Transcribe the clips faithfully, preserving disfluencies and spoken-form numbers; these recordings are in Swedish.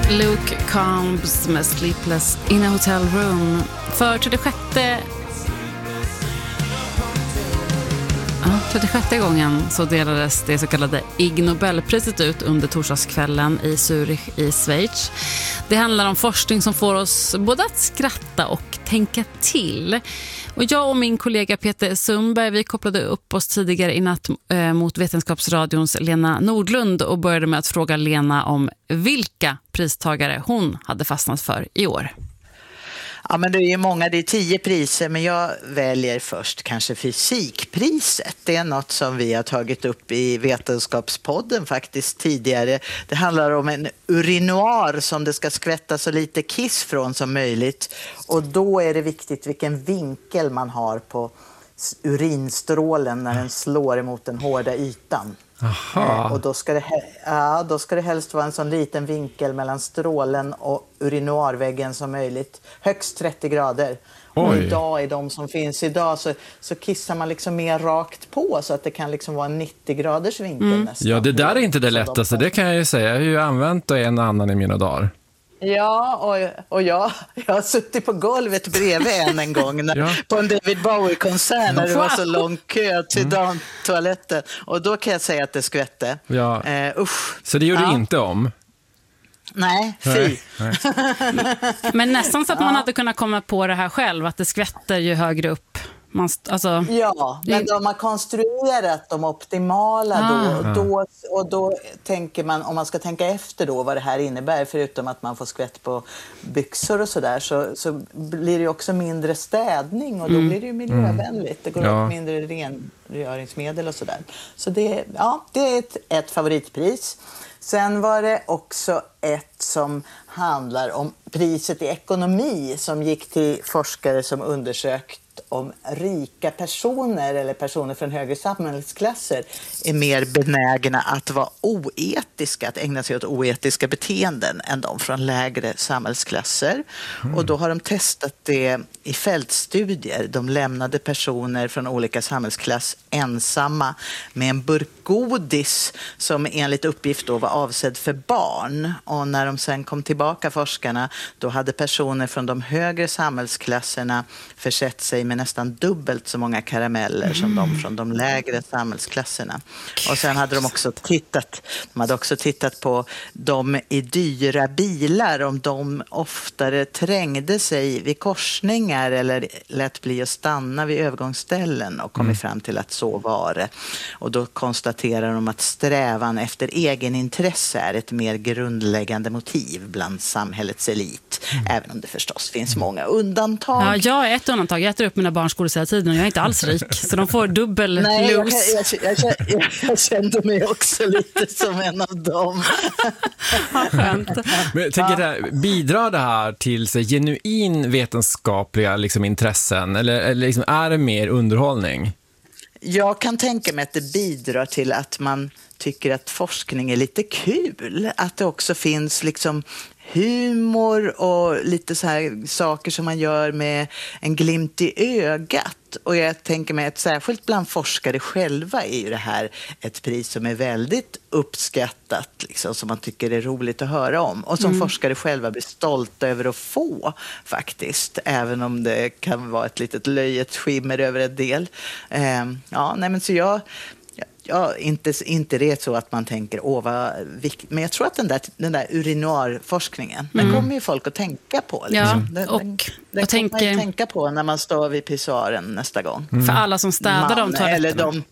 Luke Combs med Sleepless in a Hotel Room. För trettiosjätte Ja, trettiosjätte gången så delades det så kallade Ig Nobelpriset ut under torsdagskvällen i Zürich i Schweiz. Det handlar om forskning som får oss både att skratta och tänka till. Och jag och min kollega Peter Sundberg, vi kopplade upp oss tidigare i natt eh, mot Vetenskapsradions Lena Nordlund och började med att fråga Lena om vilka pristagare hon hade fastnat för i år. Ja, men det är ju många, det är tio priser, men jag väljer först kanske fysikpriset. Det är något som vi har tagit upp i Vetenskapspodden faktiskt tidigare. Det handlar om en urinoar som det ska skvätta så lite kiss från som möjligt. Och då är det viktigt vilken vinkel man har på urinstrålen när den slår emot den hårda ytan. Aha. Och då ska, det, ja, då ska det helst vara en sån liten vinkel mellan strålen och urinoarväggen som möjligt. Högst trettio grader. Oj. Och idag, i de som finns idag, så, så kissar man liksom mer rakt på så att det kan liksom vara en nittio graders vinkel mm. nästan. Ja, det där är inte det lättaste, det kan jag ju säga. Jag har ju använt en annan i mina dagar. Ja, och, och jag, jag har suttit på golvet bredvid en en gång när, ja. på en David Bowie-konsert när det var så lång kö till mm. toaletten. Och då kan jag säga att det skvätte. Ja. Uh, usch. Så det gjorde ja. du inte om? Nej, fy. Nej. Men nästan så att ja. man hade kunnat komma på det här själv, att det skvätter ju högre upp. Man, alltså, ja, men de har konstruerat de optimala ah. då, och då. Och då tänker man, om man ska tänka efter då vad det här innebär, förutom att man får skvätt på byxor och sådär, så, så blir det ju också mindre städning och då mm. blir det ju miljövänligt. Det går ja. åt mindre rengöringsmedel och sådär. Så det, ja, det är ett, ett favoritpris. Sen var det också ett som handlar om priset i ekonomi som gick till forskare som undersökt om rika personer eller personer från högre samhällsklasser är mer benägna att vara oetiska, att ägna sig åt oetiska beteenden än de från lägre samhällsklasser. Mm. Och då har de testat det i fältstudier. De lämnade personer från olika samhällsklass ensamma med en burk godis som enligt uppgift då var avsedd för barn. Och när de sen kom tillbaka, forskarna, då hade personer från de högre samhällsklasserna försett sig med nästan dubbelt så många karameller mm. som de från de lägre samhällsklasserna. Och sen hade de också tittat, de hade också tittat på de i dyra bilar, om de oftare trängde sig vid korsningar eller lät bli att stanna vid övergångsställen, och kommit mm. fram till att så var det. Och då konstaterar de att strävan efter egenintresse är ett mer grundläggande motiv bland samhällets elit, mm. även om det förstås finns många undantag. Ja, jag är ett undantag. Jag äter upp mina barnskor hela tiden och jag är inte alls rik, så de får dubbel Nej, jag, los. jag, jag, jag, jag kände mig också lite som en av dem. Ja, skönt. Men jag tänker det här, bidrar det här till så genuin vetenskapliga liksom, intressen, eller, eller liksom, är det mer underhållning? Jag kan tänka mig att det bidrar till att man tycker att forskning är lite kul. Att det också finns liksom humor och lite så här saker som man gör med en glimt i ögat. Och jag tänker mig att särskilt bland forskare själva är ju det här ett pris som är väldigt uppskattat, liksom, som man tycker är roligt att höra om. Och som mm. forskare själva blir stolta över att få faktiskt. Även om det kan vara ett litet löjets skimmer över en del. Eh, ja, nej men så jag... Ja, inte, inte det är så att man tänker, åh vad viktigt. Men jag tror att den där, den där urinoarforskningen, mm. den kommer ju folk att tänka på. Liksom. Ja, den, och, den, den och kommer tänker, man tänka på när man står vid pissoaren nästa gång. Mm. För alla som städar man, de toaletterna. Eller de,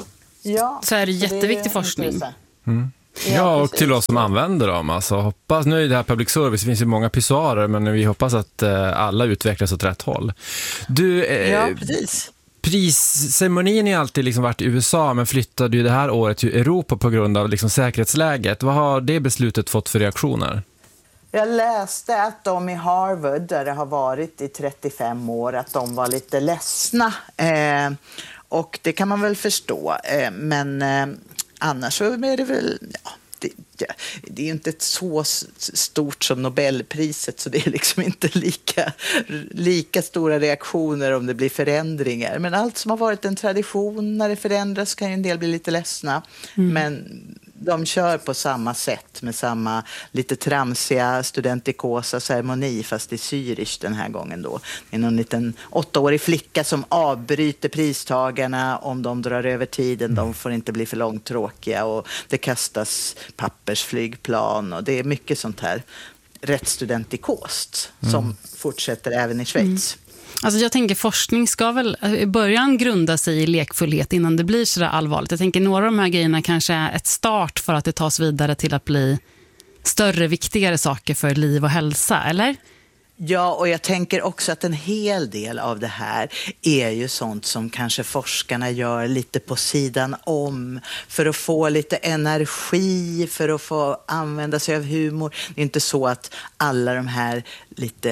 ja, så är det jätteviktig det är forskning. Mm. Ja, ja, och till oss som använder dem. Alltså, hoppas, nu är det här public service, det finns ju många pissoarer, men vi hoppas att eh, alla utvecklas åt rätt håll. Du, eh, ja, precis. Prisceremonin har ju alltid liksom varit i U S A, men flyttade ju det här året till Europa på grund av liksom säkerhetsläget. Vad har det beslutet fått för reaktioner? Jag läste att de i Harvard, där det har varit i trettiofem år, att de var lite ledsna. Eh, och det kan man väl förstå. Eh, men eh, annars så är det väl... Ja. Det, det är ju inte ett så stort som Nobelpriset, så det är liksom inte lika, lika stora reaktioner om det blir förändringar. Men allt som har varit en tradition, när det förändras kan ju en del bli lite ledsna. Mm. Men de kör på samma sätt med samma lite tramsiga studentikosa ceremoni fast i Zürich den här gången då. Det är någon liten åttaårig flicka som avbryter pristagarna om de drar över tiden. De får inte bli för långtråkiga och det kastas pappersflygplan och det är mycket sånt här rätt studentikost mm. som fortsätter även i Schweiz. Mm. Alltså jag tänker forskning ska väl i början grunda sig i lekfullhet innan det blir så där allvarligt. Jag tänker några av de här grejerna kanske är ett start för att det tas vidare till att bli större, viktigare saker för liv och hälsa, eller? Ja, och jag tänker också att en hel del av det här är ju sånt som kanske forskarna gör lite på sidan om för att få lite energi, för att få använda sig av humor. Det är inte så att alla de här lite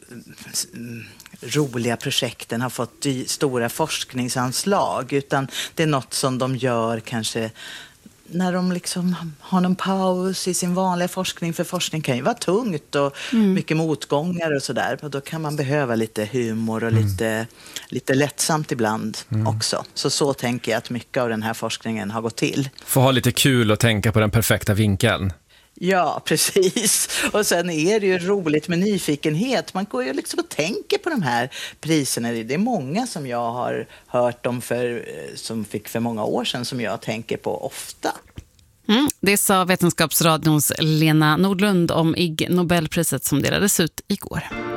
roliga projekten har fått stora forskningsanslag, utan det är något som de gör kanske när de liksom har någon paus i sin vanliga forskning, för forskning kan ju vara tungt och mm. mycket motgångar och sådär. Och då kan man behöva lite humor och mm. lite, lite lättsamt ibland mm. också. Så så tänker jag att mycket av den här forskningen har gått till. Få ha lite kul och tänka på den perfekta vinkeln. Ja, precis. Och sen är det ju roligt med nyfikenhet. Man går ju liksom och tänker på de här priserna. Det är många som jag har hört om för, som fick för många år sedan som jag tänker på ofta. Mm, det sa Vetenskapsradions Lena Nordlund om Ig Nobelpriset som delades ut igår.